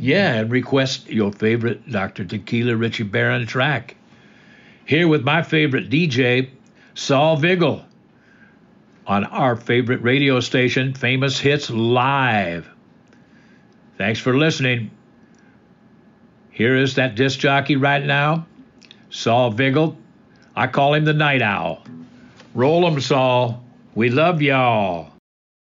Yeah, and request your favorite Dr. Tequila Richie Barron track. Here with my favorite DJ, Saul Vigil, on our favorite radio station, Famous Hits Live. Thanks for listening. Here is that disc jockey right now, Saul Vigil. I call him the Night Owl. Roll 'em, Saul. We love y'all.